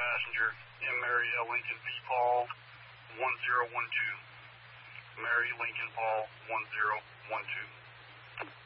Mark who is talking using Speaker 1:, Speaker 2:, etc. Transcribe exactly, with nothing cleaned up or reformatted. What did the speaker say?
Speaker 1: passenger, M. Mary L. Lincoln V. Paul, one zero one two. Mary Lincoln Paul, one zero one two.